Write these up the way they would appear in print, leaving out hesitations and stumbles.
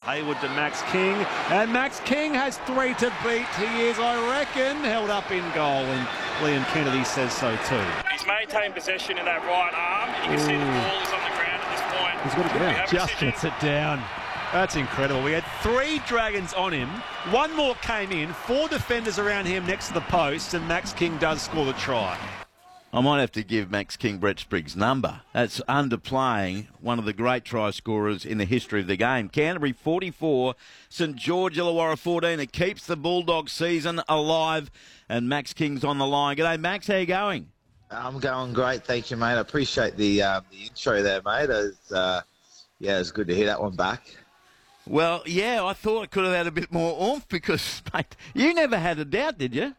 Hayward to Max King, and Max King has 3 to beat. He is, I reckon, held up in goal, and Liam Kennedy says so too. He's maintained possession in that right arm. You can see the ball is on the ground at this point. He's got it down. Just gets it down. That's incredible. We had 3 Dragons on him. 1 more came in. 4 defenders around him next to the post, and Max King does score the try. I might have to give Max King Brett Spriggs' number. That's underplaying one of the great try scorers in the history of the game. Canterbury 44, St George Illawarra 14. It keeps the Bulldogs season alive, and Max King's on the line. G'day, Max. How you going? I'm going great, thank you, mate. I appreciate the intro there, mate. It was good to hear that one back. Well, yeah, I thought it could have had a bit more oomph because, mate, you never had a doubt, did you?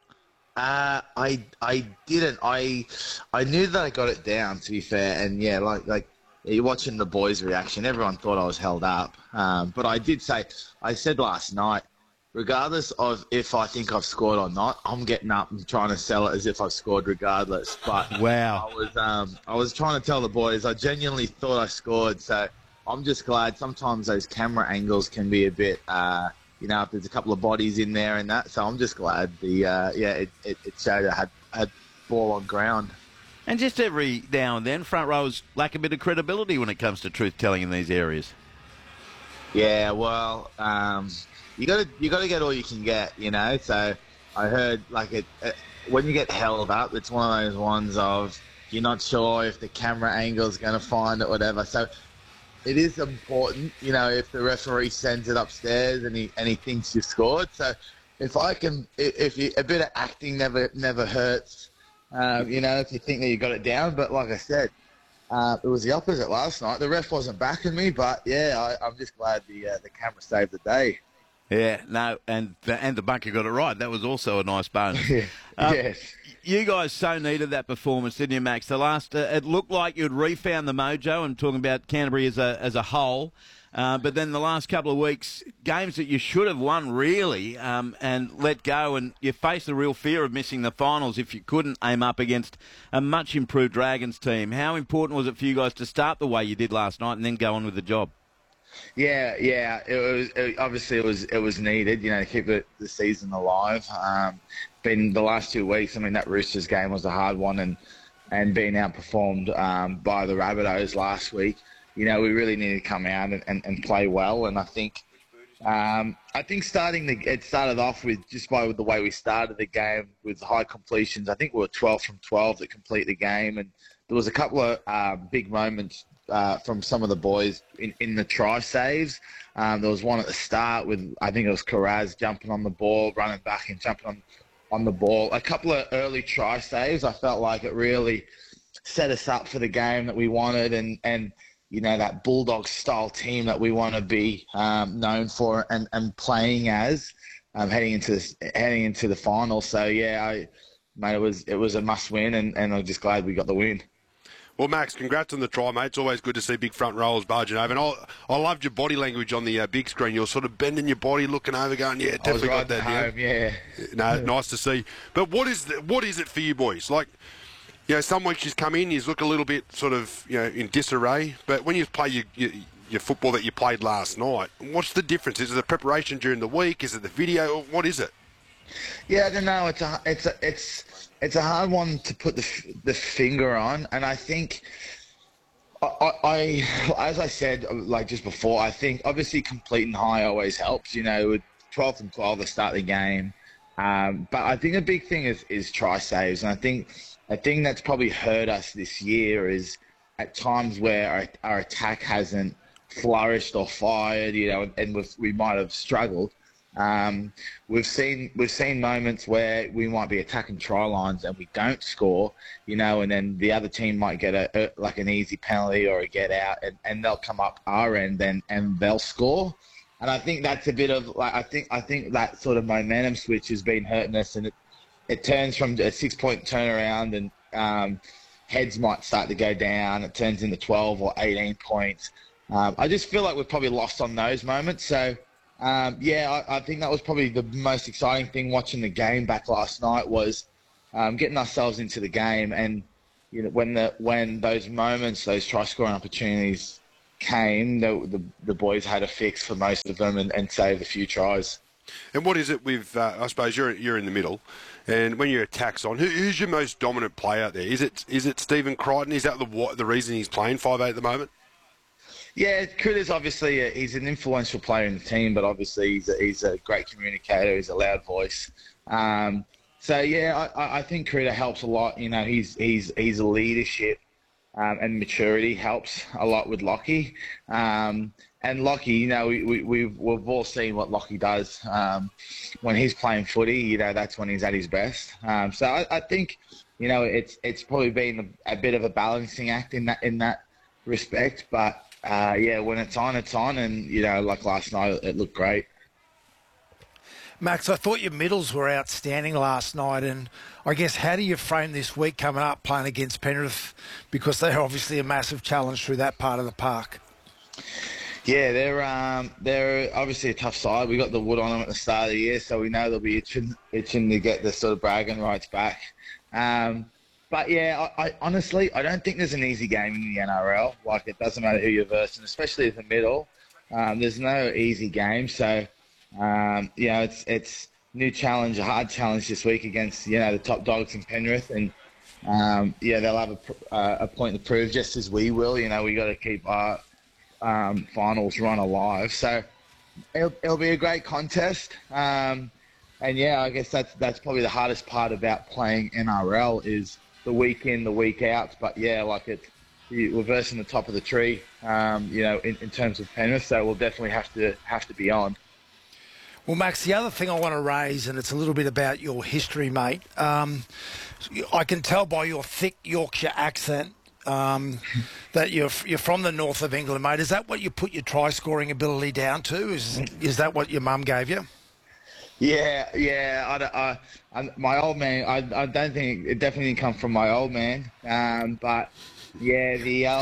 I didn't. I knew that I got it down, to be fair, and yeah, like you're watching the boys' reaction. Everyone thought I was held up, but I said last night, regardless of if I think I've scored or not, I'm getting up and trying to sell it as if I've scored regardless. But wow, I was trying to tell the boys I genuinely thought I scored, so I'm just glad. Sometimes those camera angles can be a bit. If there's a couple of bodies in there and that, so I'm just glad it showed I had ball on ground. And just every now and then, front rows lack a bit of credibility when it comes to truth telling in these areas. Yeah, well, you got to get all you can get, So I heard when you get held up, it's one of those ones of you're not sure if the camera angle is going to find it, whatever. So. It is important, if the referee sends it upstairs and he thinks you've scored. So a bit of acting never hurts, if you think that you got it down. But like I said, it was the opposite last night. The ref wasn't backing me, but yeah, I'm just glad the camera saved the day. Yeah, no, and the bunker got it right. That was also a nice bonus. Yes. You guys so needed that performance, didn't you, Max? The last, it looked like you'd refound the mojo. I'm talking about Canterbury as a whole. But then the last couple of weeks, games that you should have won, really, and let go, and you face the real fear of missing the finals if you couldn't aim up against a much improved Dragons team. How important was it for you guys to start the way you did last night and then go on with the job? Yeah. Obviously, it was needed, to keep the season alive. Been the last 2 weeks. That Roosters game was a hard one, and being outperformed by the Rabbitohs last week. We really needed to come out and play well. And I think it started off with just by the way we started the game with high completions. I think we were 12 from 12 that complete the game, and there was a couple of big moments. From some of the boys in the try saves. There was one at the start with, I think it was Karaz jumping on the ball, running back and jumping on the ball. A couple of early try saves, I felt like it really set us up for the game that we wanted and that Bulldogs style team that we want to be known for and playing as heading into the final. So, yeah, it was a must win and I'm just glad we got the win. Well, Max, congrats on the try, mate. It's always good to see big front rowers barging over. And I loved your body language on the big screen. You're sort of bending your body, looking over, going, yeah, definitely got that. Home, yeah. No, nice to see. But what is it for you boys? Like, some weeks you come in, you look a little bit sort of, in disarray. But when you play your football that you played last night, what's the difference? Is it the preparation during the week? Is it the video? What is it? Yeah, I don't know. It's a hard one to put the finger on, and I think I as I said just before, I think obviously completing high always helps. With 12 from 12 to start the game, but I think a big thing is try saves, and I think a thing that's probably hurt us this year is at times where our attack hasn't flourished or fired, and we might have struggled. We've seen moments where we might be attacking try lines and we don't score, and then the other team might get an easy penalty or a get out, and they'll come up our end and they'll score. And I think that's a bit of I think that sort of momentum switch has been hurting us, and it turns from a 6-point turnaround and heads might start to go down. It turns into 12 or 18 points. I just feel like we've probably lost on those moments. So. I think that was probably the most exciting thing watching the game back last night was getting ourselves into the game, and when those moments, those try scoring opportunities came, the boys had a fix for most of them and saved a few tries. And what is it with? I suppose you're in the middle, and when your attack's on, who's your most dominant player out there? Is it Stephen Crichton? Is that the reason he's playing 5'8" at the moment? Yeah, Critter's obviously he's an influential player in the team, but obviously he's a great communicator. He's a loud voice. So yeah, I think Critter helps a lot. You know, he's leadership and maturity helps a lot with Lockie. And Lockie, you know, we've all seen what Lockie does when he's playing footy. You know, that's when he's at his best. So I think, you know, it's probably been a bit of a balancing act in that respect. But yeah, when it's on, and you know, like last night, it looked great. Max, I thought your middles were outstanding last night, and I guess how do you frame this week coming up playing against Penrith, because they're obviously a massive challenge through that part of the park? Yeah, they're obviously a tough side. We got the wood on them at the start of the year, so we know they'll be itching to get the sort of bragging rights back. But yeah, I honestly don't think there's an easy game in the NRL. Like, it doesn't matter who you're versing, especially in the middle. There's no easy game, so you know, it's new challenge, a hard challenge this week against, you know, the top dogs in Penrith, and yeah, they'll have a point to prove, just as we will. You know, we got to keep our finals run alive, so it'll be a great contest. And yeah, I guess that's probably the hardest part about playing NRL is the week in, the week out. But yeah, like we're versing the top of the tree, you know, in terms of Penrith, so we'll definitely have to be on. Well, Max, the other thing I want to raise, and it's a little bit about your history, mate. I can tell by your thick Yorkshire accent that you're from the north of England, mate. Is that what you put your try-scoring ability down to? Is that what your mum gave you? Yeah. My old man. I don't think it definitely didn't come from my old man. But yeah,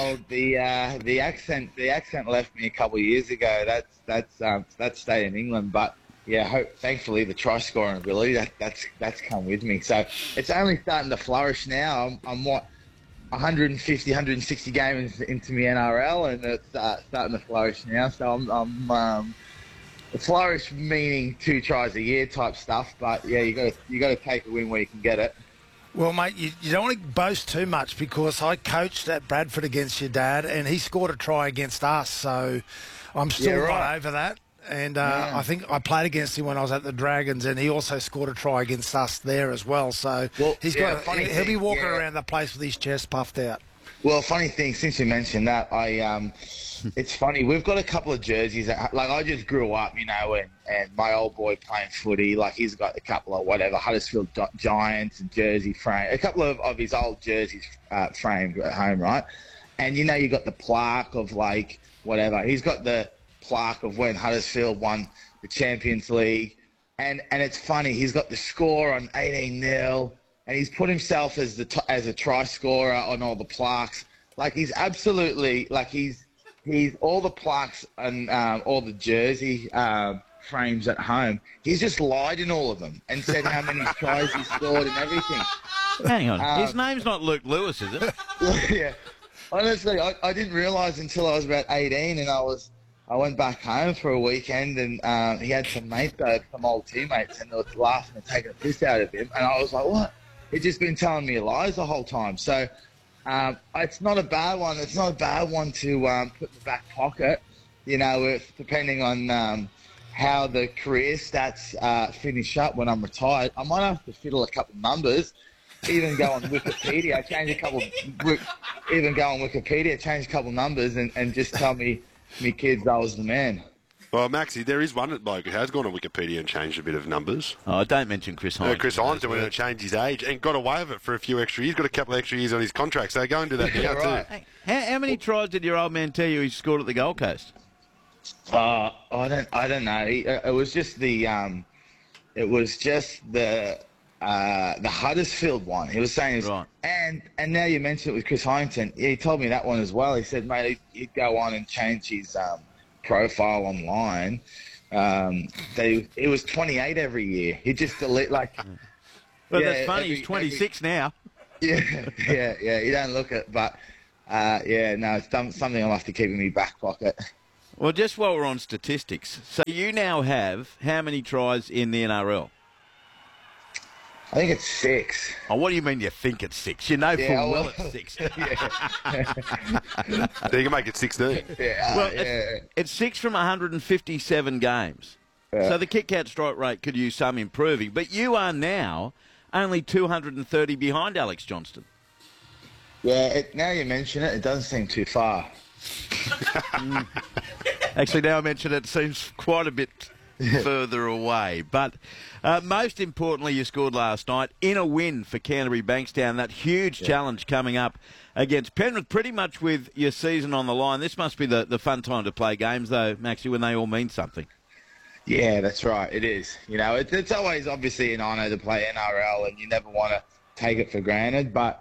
the accent left me a couple of years ago. That's stayed in England, but. Yeah, thankfully the try scoring ability that's come with me. So it's only starting to flourish now. I'm 150, 160 games into my NRL, and it's starting to flourish now. So I'm flourish meaning 2 tries a year type stuff. But yeah, you got to take a win where you can get it. Well, mate, you don't want to boast too much, because I coached at Bradford against your dad, and he scored a try against us. So I'm still not over that. And I think I played against him when I was at the Dragons, and he also scored a try against us there as well. So he'll be walking around the place with his chest puffed out. Well, funny thing, since you mentioned that, it's funny. We've got a couple of jerseys. Like, I just grew up, you know, and my old boy playing footy, like, he's got a couple of Huddersfield Giants and jersey frame, a couple of his old jerseys framed at home, right? And you know, you got the plaque of like whatever. He's got the plaque of when Huddersfield won the Champions League, and it's funny, he's got the score on 18-0, and he's put himself as a try scorer on all the plaques. Like, he's absolutely, like, he's all the plaques and all the jersey frames at home. He's just lied in all of them and said how many tries he scored and everything. Hang on, his name's not Luke Lewis, is it? Yeah, honestly, I didn't realise until I was about 18, and I went back home for a weekend, and he had some mates, some old teammates, and they were laughing and taking a piss out of him. And I was like, what? He'd just been telling me lies the whole time. So it's not a bad one. It's not a bad one to put in the back pocket, you know, depending on how the career stats finish up when I'm retired. I might have to fiddle a couple of numbers, even go on Wikipedia, change a couple of numbers and just tell me kids I was the man. Well, Maxie, there is one bloke who has gone on Wikipedia and changed a bit of numbers. Oh, don't mention Chris Hines. Chris Hines went and changed his age and got away with it for a few extra years. Got a couple of extra years on his contract, so go and do that now right. too. Hey, how many tries did your old man tell you he scored at the Gold Coast? I don't know. It was just the Huddersfield one. He was saying, right. And now you mentioned it with Chris Hyington. He told me that one as well. He said, mate, he'd go on and change his profile online. It was 28 every year. He'd just delete like. Well, that's funny. He's 26 now. Yeah. You don't look at, but It's something I'll have to keep in my back pocket. Well, just while we're on statistics, so you now have how many tries in the NRL? I think it's 6. Oh, what do you mean you think it's 6? You know full well it's 6. So you can make it 16. It's 6 from 157 games. Yeah. So the kick-out strike rate could use some improving. But you are now only 230 behind Alex Johnston. Yeah, now you mention it, it doesn't seem too far. Actually, now I mention it, it seems quite a bit further away. But most importantly, you scored last night in a win for Canterbury Bankstown. That huge challenge coming up against Penrith, pretty much with your season on the line. This must be the fun time to play games, though, Maxie, when they all mean something. Yeah, that's right. It is. You know, it's always obviously an honour to play NRL, and you never want to take it for granted. But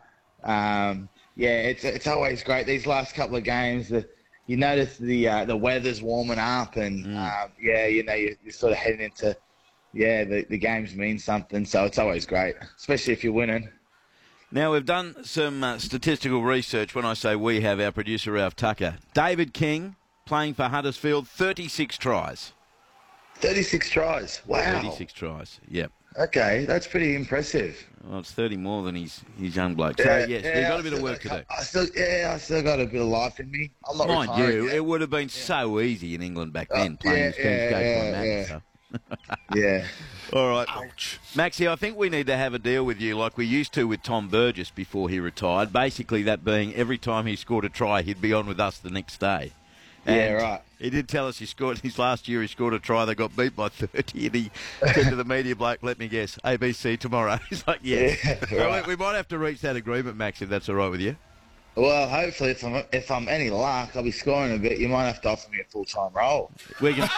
it's always great. These last couple of games, you notice the weather's warming up, and you're sort of heading into the games mean something. So it's always great, especially if you're winning. Now, we've done some statistical research. When I say we have, our producer Ralph Tucker. David King playing for Huddersfield, 36 tries. 36 tries. Wow. 36 tries, yep. Okay, that's pretty impressive. Well, it's 30 more than his young bloke. So, yes, they've got a bit of work to do. I still got a bit of life in me. I'm not Mind retired you, yet. it would have been so easy in England back then, playing as teams go for a match. So. Yeah. All right. Ouch. Maxie, I think we need to have a deal with you like we used to with Tom Burgess before he retired. Basically, that being every time he scored a try, he'd be on with us the next day. And right. He did tell us his last year he scored a try. They got beat by 30, and he said to the media bloke, "Let me guess, ABC tomorrow." He's like, "Yes." Yeah, Well, we might have to reach that agreement, Max, if that's all right with you. Well, hopefully, if I'm any luck, I'll be scoring a bit. You might have to offer me a full-time role. We can...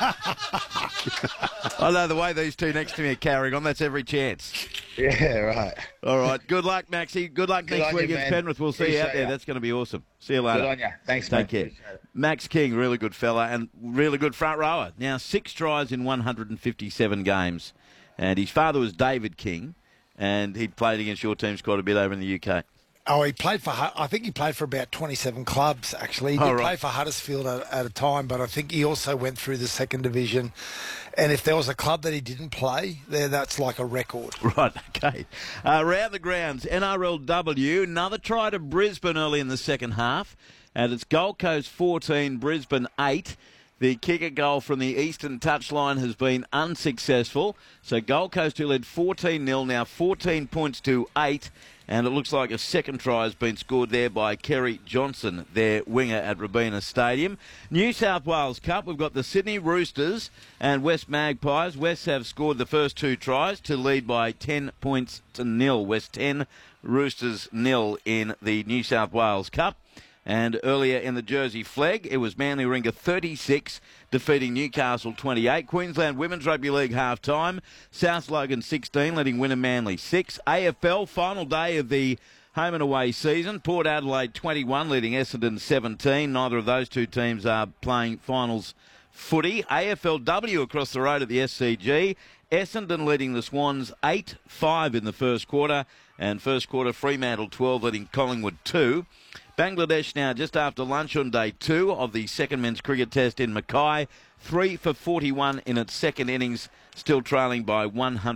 I know the way these two next to me are carrying on. That's every chance. Yeah, right. All right. Good luck, Maxie. Good luck Good next on week you, against man. Penrith. We'll see you out there. Appreciate That's going to be awesome. See you later. Good on you. Thanks, man. Take care. Appreciate it. Max King, really good fella and really good front rower. Now, 6 tries in 157 games. And his father was David King, and he'd played against your teams quite a bit over in the UK. Oh, I think he played for about 27 clubs, actually. He did play for Huddersfield at a time, but I think he also went through the second division. And if there was a club that he didn't play, that's like a record. Right, okay. Round the grounds, NRLW, another try to Brisbane early in the second half. And it's Gold Coast 14, Brisbane 8. The kicker goal from the eastern touchline has been unsuccessful. So Gold Coast, who led 14-0, now 14 points to 8. And it looks like a second try has been scored there by Kerry Johnson, their winger at Robina Stadium. New South Wales Cup, we've got the Sydney Roosters and West Magpies. West have scored the first 2 tries to lead by 10 points to 0. West 10, Roosters 0 in the New South Wales Cup. And earlier in the Jersey Flegg, it was Manly Warringah 36, defeating Newcastle 28. Queensland Women's Rugby League half-time. South Logan 16, letting Wynnum Manly 6. AFL, final day of the home and away season. Port Adelaide 21, leading Essendon 17. Neither of those two teams are playing finals footy. AFLW across the road at the SCG. Essendon leading the Swans 8-5 in the first quarter. And first quarter, Fremantle 12, leading Collingwood 2. Bangladesh now just after lunch on day 2 of the second men's cricket test in Mackay. 3 for 41 in its second innings, still trailing by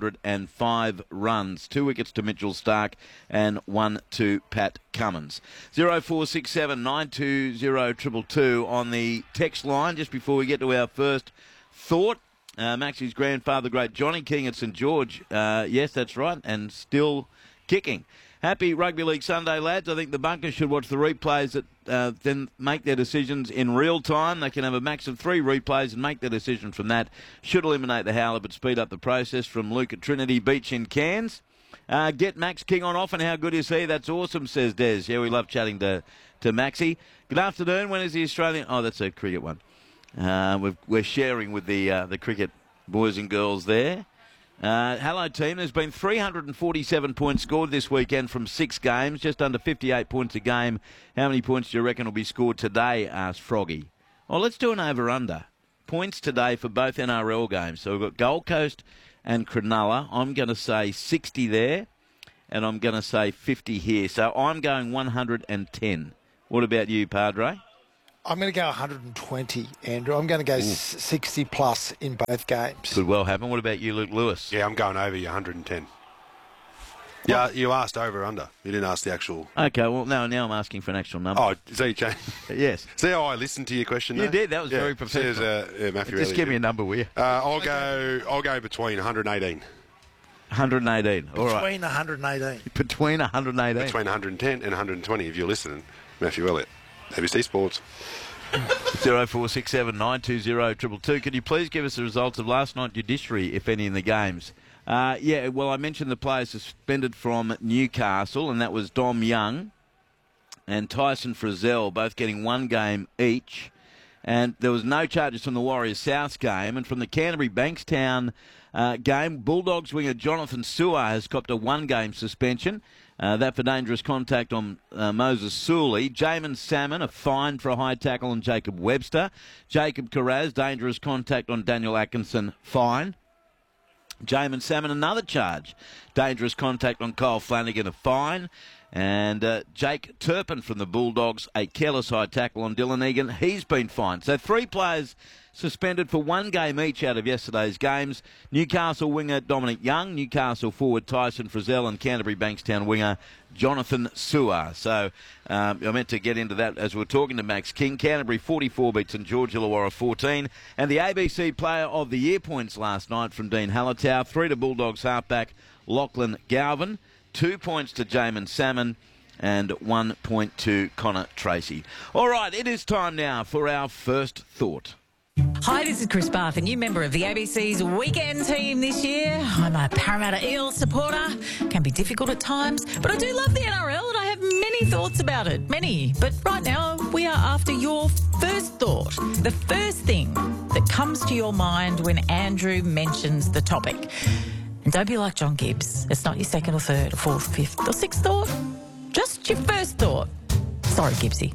105 runs. 2 wickets to Mitchell Starc and 1 to Pat Cummins. 0467 920 222 on the text line. Just before we get to our first thought, Maxie's grandfather, great Johnny King at St George. Yes, that's right, and still kicking. Happy Rugby League Sunday, lads. I think the bunkers should watch the replays that then make their decisions in real time. They can have a max of 3 replays and make their decision from that. Should eliminate the howler but speed up the process. From Luke at Trinity Beach in Cairns. Get Max King on off, and how good is he? That's awesome, says Des. Yeah, we love chatting to Maxie. Good afternoon. When is the Australian... Oh, that's a cricket one. We're sharing with the cricket boys and girls there. Hello, team. There's been 347 points scored this weekend from 6 games, just under 58 points a game. How many points do you reckon will be scored today? Asked Froggy. Well, let's do an over-under. Points today for both NRL games. So we've got Gold Coast and Cronulla. I'm going to say 60 there, and I'm going to say 50 here. So I'm going 110. What about you, Padre? I'm going to go 120, Andrew. I'm going to go 60 plus in both games. Could well happen. What about you, Luke Lewis? Yeah, I'm going over you, 110. Yeah, you asked over or under. You didn't ask the actual... Okay, well, now I'm asking for an actual number. Oh, so you changed? Yes. See how I listened to your question there? You did. That was very professional. Matthew Just Elliott give me a did. number, will you? I'll go between 118. 118. All right. Between 118. Between 118. Between 110 and 120, if you're listening. Matthew Elliott, ABC Sports. 0467 920 222. Could you please give us the results of last night's judiciary, if any, in the games? Well, I mentioned the players suspended from Newcastle, and that was Dom Young and Tyson Frizzell, both getting 1 game each. And there was no charges from the Warriors South game. And from the Canterbury Bankstown game, Bulldogs winger Jonathan Su'A has copped a 1-game suspension. That for dangerous contact on Moses Suley. Jamin Salmon, a fine for a high tackle on Jacob Webster. Jacob Carraz, dangerous contact on Daniel Atkinson, fine. Jamin Salmon, another charge. Dangerous contact on Kyle Flanagan, a fine. And Jake Turpin from the Bulldogs, a careless high tackle on Dylan Egan. He's been fined. So 3 players suspended for 1 game each out of yesterday's games. Newcastle winger Dominic Young, Newcastle forward Tyson Frizzell, and Canterbury Bankstown winger Jonathan Su'A. So I meant to get into that as we were talking to Max King. Canterbury 44 beat St George Illawarra 14. And the ABC Player of the Year points last night from Dean Hallertau. 3 to Bulldogs halfback Lachlan Galvin. 2 points to Jamin Salmon and 1 point to Connor Tracy. All right, it is time now for our first thought. Hi, this is Chris Bath, a new member of the ABC's weekend team this year. I'm a Parramatta Eels supporter. Can be difficult at times, but I do love the NRL and I have many thoughts about it. Many. But right now, we are after your first thought. The first thing that comes to your mind when Andrew mentions the topic. And don't be like John Gibbs. It's not your second or third or fourth, fifth or sixth thought. Just your first thought. Sorry, Gibbsy.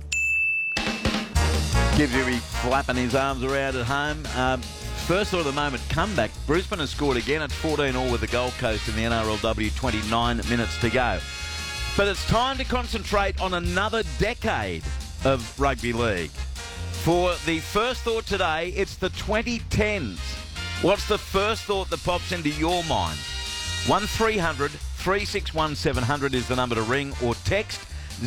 Gibbsy flapping his arms around at home. First thought of the moment, comeback. Brisbane has scored again. It's 14-all with the Gold Coast in the NRLW, 29 minutes to go. But it's time to concentrate on another decade of rugby league. For the first thought today, it's the 2010s. What's the first thought that pops into your mind? 1300 361 700 is the number to ring, or text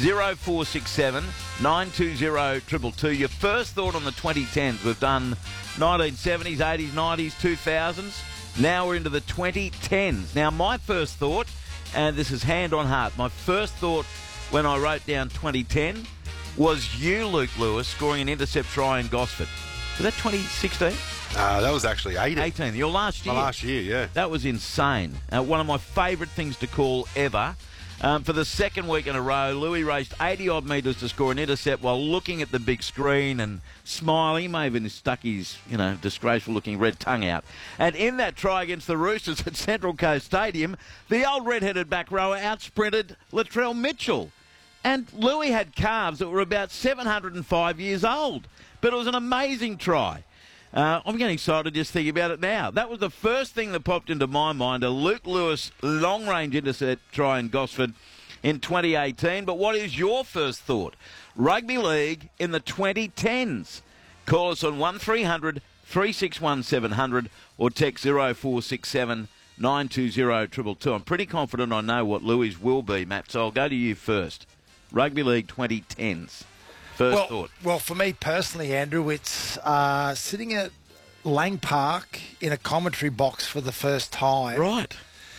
0467 920 222. Your first thought on the 2010s. We've done 1970s, 80s, 90s, 2000s. Now we're into the 2010s. Now my first thought, and this is hand on heart, my first thought when I wrote down 2010 was you, Luke Lewis, scoring an intercept try in Gosford. Was that 2016? That was actually 18. Your last year. My last year, yeah. That was insane. One of my favourite things to call ever. For the second week in a row, Louis raced 80-odd metres to score an intercept while looking at the big screen and smiling. He may have even stuck his, disgraceful-looking red tongue out. And in that try against the Roosters at Central Coast Stadium, the old red-headed back rower out-sprinted Latrell Mitchell. And Louis had calves that were about 705 years old. But it was an amazing try. I'm getting excited just thinking about it now. That was the first thing that popped into my mind, a Luke Lewis long-range intercept try in Gosford in 2018. But what is your first thought? Rugby league in the 2010s. Call us on 1300 361 700 or text 0467 920 222. I'm pretty confident I know what Louis will be, Matt, so I'll go to you first. Rugby league 2010s. First thought. Well, for me personally, Andrew, it's sitting at Lang Park in a commentary box for the first time. Right.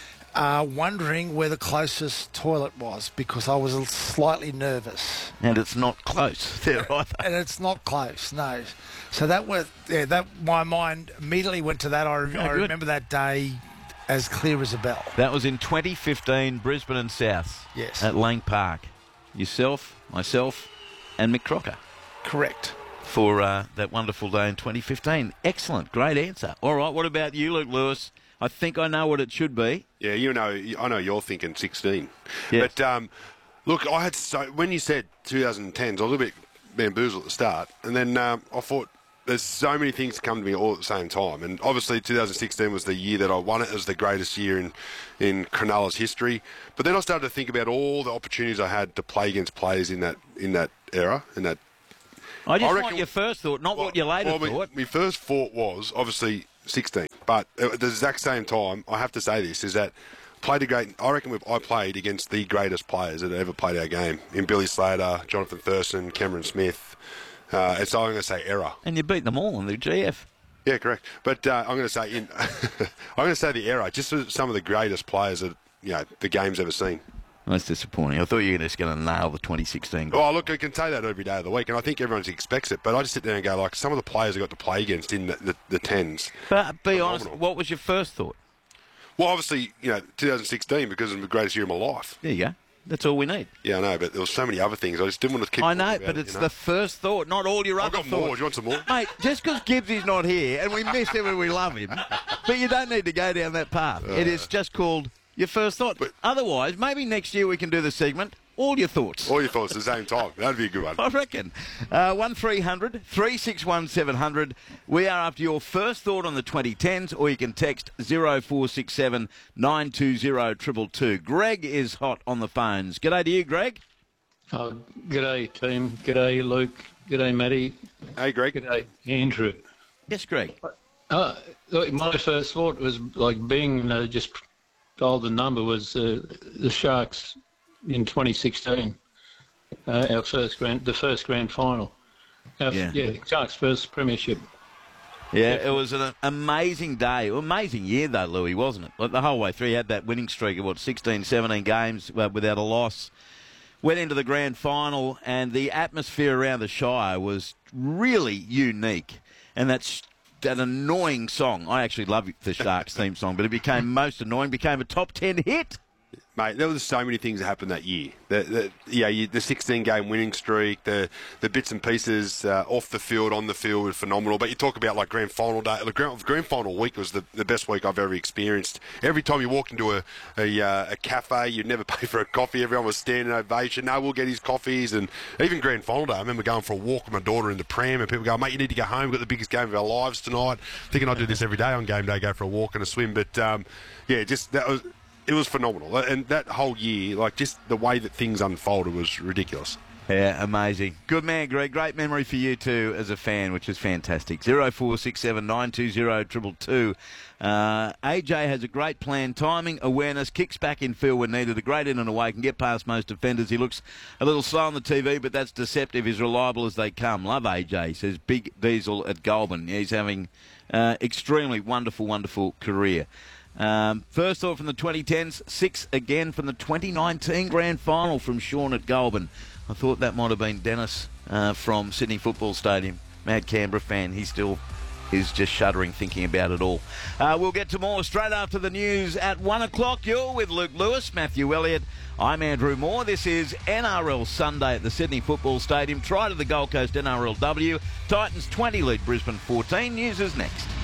Wondering where the closest toilet was because I was slightly nervous. And it's not close there either. And it's not close, no. So my mind immediately went to that. I remember that day as clear as a bell. That was in 2015, Brisbane and South. Yes. At Lang Park. Yourself, myself, and Mick Crocker. Correct. For that wonderful day in 2015. Excellent. Great answer. All right, what about you, Luke Lewis? I think I know what it should be. Yeah, I know you're thinking 16. Yes. But, look, when you said 2010s, I was a little bit bamboozled at the start. And then I thought there's so many things that come to me all at the same time. And obviously 2016 was the year that I won it as the greatest year in Cronulla's history. But then I started to think about all the opportunities I had to play against players in that era. I just want your first thought, not what you later thought. My first thought was obviously 16. But at the exact same time, I have to say this, is that I played against the greatest players that ever played our game. In Billy Slater, Jonathan Thurston, Cameron Smith. It's I'm going to say era. And you beat them all in the GF. Yeah, correct. But I'm going to say I'm going to say the era. Just some of the greatest players that the game's ever seen. That's disappointing. I thought you were just going to nail the 2016 goal. Oh, look, I can say that every day of the week, and I think everyone expects it. But I just sit there and go, like, some of the players I got to play against in the tens. But be honest, what was your first thought? Well, obviously, 2016 because it was the greatest year of my life. There you go. That's all we need. Yeah, I know, but there were so many other things. I just didn't want to keep. I know, but it's the first thought, not all your other thoughts. I've got more. Do you want some more? Mate, just because Gibbsy's not here, and we miss him and we love him, but you don't need to go down that path. It is just called your first thought. But otherwise, maybe next year we can do the segment, all your thoughts. All your thoughts at the same time. That'd be a good one. I reckon. 1300 361 700. We are after your first thought on the 2010s, or you can text 0467 920 222. Greg is hot on the phones. G'day to you, Greg. G'day, team. G'day, Luke. G'day, Matty. Hey, Greg. G'day, Andrew. Yes, Greg. Look, my first thought was like being just told the number was the Sharks in 2016, the first grand final. Sharks' first premiership. Yeah, it was an amazing day. Amazing year, though, Louis, wasn't it? Like the whole way through, you had that winning streak of, 16, 17 games without a loss. Went into the grand final, and the atmosphere around the Shire was really unique. And that annoying song, I actually love the Sharks theme song, but it became most annoying, became a top 10 hit. Mate, there was so many things that happened that year. The 16-game winning streak, the bits and pieces off the field, on the field were phenomenal. But you talk about like grand final day. The grand final week was the best week I've ever experienced. Every time you walk into a cafe, you'd never pay for a coffee. Everyone was standing ovation. No, we'll get his coffees. And even grand final day, I remember going for a walk with my daughter in the pram, and people go, mate, you need to go home. We've got the biggest game of our lives tonight. Thinking I do this every day on game day, go for a walk and a swim. But it was phenomenal. And that whole year, like just the way that things unfolded was ridiculous. Yeah, amazing. Good man, Greg. Great memory for you too as a fan, which is fantastic. 0467 920 222. AJ has a great plan, timing, awareness, kicks back in field when needed, a great in and away, can get past most defenders. He looks a little slow on the TV, but that's deceptive. He's reliable as they come. Love AJ, says Big Diesel at Goulburn. He's having extremely wonderful career. First thought from the 2010s, 6 again from the 2019 grand final from Sean at Goulburn. I thought that might have been Dennis from Sydney Football Stadium. Mad Canberra fan. He still is just shuddering thinking about it all. We'll get to more straight after the news at 1 o'clock. You're with Luke Lewis, Matthew Elliott. I'm Andrew Moore. This is NRL Sunday at the Sydney Football Stadium. Try to the Gold Coast NRLW. Titans 20 lead Brisbane 14. News is next.